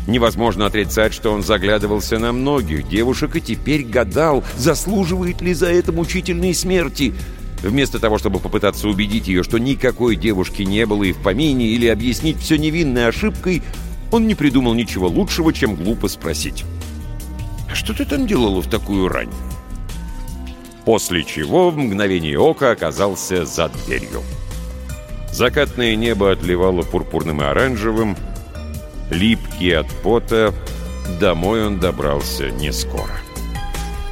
Невозможно отрицать, что он заглядывался на многих девушек и теперь гадал, заслуживает ли за это мучительной смерти. Вместо того, чтобы попытаться убедить ее, что никакой девушки не было и в помине, или объяснить все невинной ошибкой, он не придумал ничего лучшего, чем глупо спросить: «А что ты там делала в такую рань?» После чего в мгновение ока оказался за дверью. Закатное небо отливало пурпурным и оранжевым. Липкий от пота, домой он добрался не скоро.